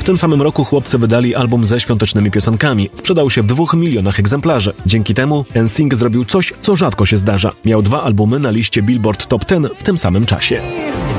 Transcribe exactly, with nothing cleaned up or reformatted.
tym samym roku chłopcy wydali album ze świątecznymi piosenkami. Sprzedał się w dwóch milionach egzemplarzy. Dzięki temu N Sync zrobił coś, co rzadko się zdarza. Miał dwa albumy na liście Billboard Top dziesięć w tym samym czasie.